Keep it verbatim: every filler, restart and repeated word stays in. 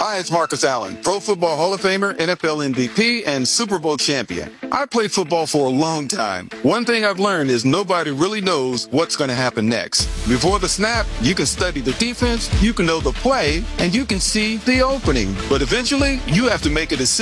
Hi, it's Marcus Allen, Pro Football Hall of Famer, N F L M V P, and Super Bowl champion. I played football for a long time. One thing I've learned is nobody really knows what's going to happen next. Before the snap, you can study the defense, you can know the play, and you can see the opening. But eventually, you have to make a decision.